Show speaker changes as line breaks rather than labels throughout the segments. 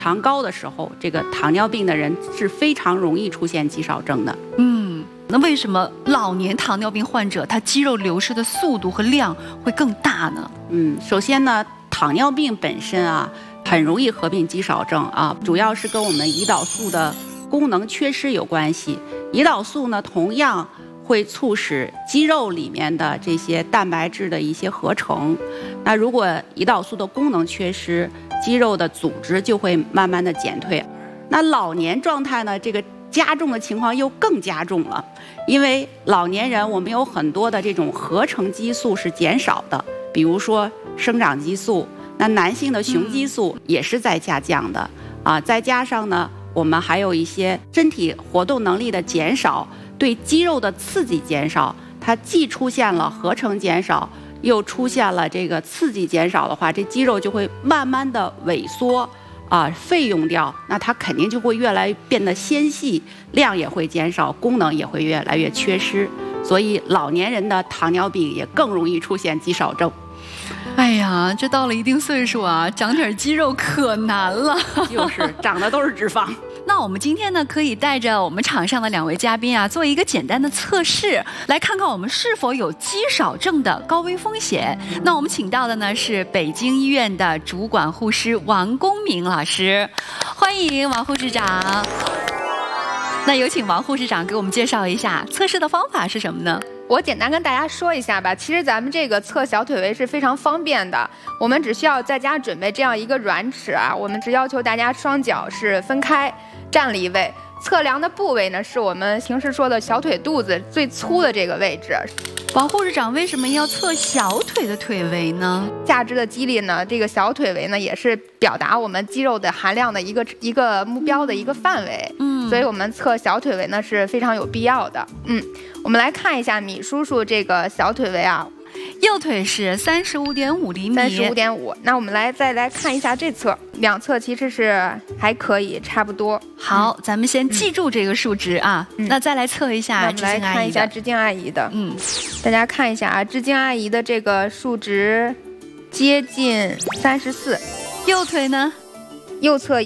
糖高的时候，这个糖尿病的人是非常容易出现肌少症的。
那为什么老年糖尿病患者他肌肉流失的速度和量会更大呢？
首先呢，糖尿病本身很容易合并肌少症主要是跟我们胰岛素的功能缺失有关系。胰岛素呢，同样会促使肌肉里面的这些蛋白质的一些合成。那如果胰岛素的功能缺失，肌肉的组织就会慢慢的减退。那老年状态呢，这个加重的情况又更加重了，因为老年人我们有很多的这种合成激素是减少的，比如说生长激素，那男性的雄激素也是在下降的再加上呢，我们还有一些身体活动能力的减少，对肌肉的刺激减少，它既出现了合成减少，又出现了这个刺激减少的话，这肌肉就会慢慢的萎缩费用掉，那它肯定就会越来越变得纤细，量也会减少，功能也会越来越缺失，所以老年人的糖尿病也更容易出现肌少症。
哎呀，这到了一定岁数长点肌肉可难了，
就是长的都是脂肪。
那我们今天呢，可以带着我们场上的2位嘉宾做一个简单的测试，来看看我们是否有肌少症的高危风险。那我们请到的呢是北京医院的主管护士王公明老师，欢迎王护士长。那有请王护士长给我们介绍一下测试的方法是什么呢？
我简单跟大家说一下吧。其实咱们这个测小腿围是非常方便的，我们只需要在家准备这样一个软尺我们只要求大家双脚是分开站立位。测量的部位呢，是我们平时说的小腿肚子最粗的这个位置。
王护士长为什么要测小腿的腿围呢？
下肢的肌力呢，这个小腿围呢也是表达我们肌肉的含量的一个目标的一个范围。所以我们测小腿围呢是非常有必要的。我们来看一下米叔叔这个小腿围
右腿是35.5厘米
，35.5。那我们再来看一下这侧，两侧其实是还可以，差不多。
好，咱们先记住这个数值那再来测一下
支静阿姨的。我们来看一下支静阿姨的。大家看一下支静阿姨的这个数值接近34。
右腿呢？
右侧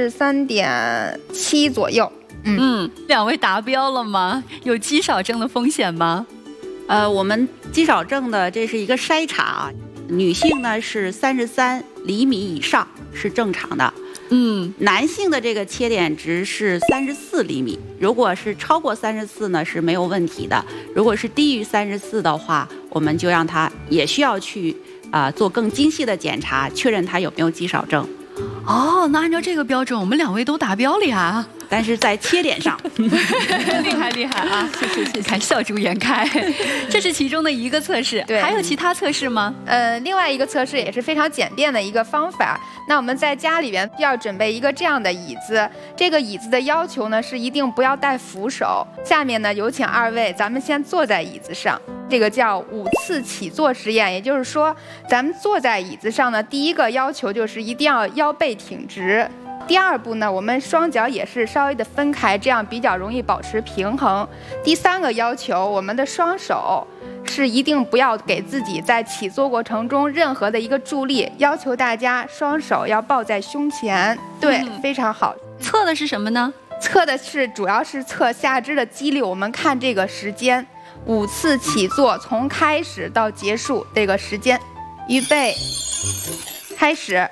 33.7左右。
2位达标了吗？有肌少症的风险吗？
我们肌少症的这是一个筛查女性呢是33厘米以上是正常的。男性的这个切点值是34厘米，如果是超过34呢是没有问题的，如果是低于34的话，我们就让他也需要去做更精细的检查，确认他有没有肌少症。
那按照这个标准，我们2位都达标了呀。
但是在切点上，
厉害谢，看笑逐颜开。这是其中的一个测试，
对，
还有其他测试吗？
另外一个测试也是非常简便的一个方法。那我们在家里边要准备一个这样的椅子，这个椅子的要求呢是一定不要带扶手。下面呢有请2位，咱们先坐在椅子上，这个叫5次起坐实验。也就是说，咱们坐在椅子上呢，第一个要求就是一定要腰背挺直。第2步呢，我们双脚也是稍微的分开，这样比较容易保持平衡。第3个要求，我们的双手是一定不要给自己在起坐过程中任何的一个助力，要求大家双手要抱在胸前。对，非常好。
测的是什么呢？
测的是主要是测下肢的肌力。我们看这个时间，5次起坐从开始到结束这个时间。预备，开始。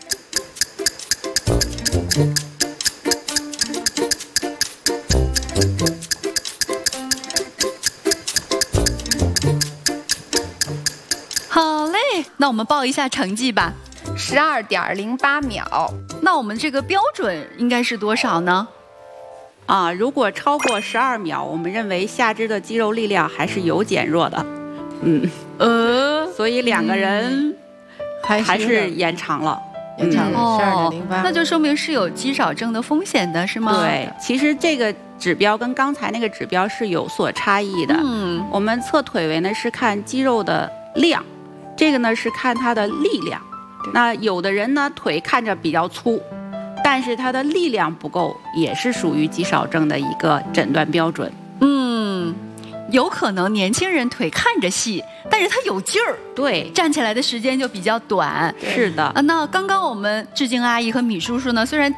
好嘞，那我们报一下成绩吧。
12.08秒。
那我们这个标准应该是多少呢？
如果超过12秒，我们认为下肢的肌肉力量还是有减弱的。所以2个人还是延长了。
延长了12.08，
那就说明是有肌少症的风险的，是吗？
对，其实这个指标跟刚才那个指标是有所差异的。我们测腿围呢是看肌肉的量，这个呢是看它的力量。那有的人呢腿看着比较粗，但是他的力量不够，也是属于肌少症的一个诊断标准。
有可能年轻人腿看着细，但是他有劲儿，
对，
站起来的时间就比较短。
是的。
那刚刚我们志静阿姨和米叔叔呢，虽然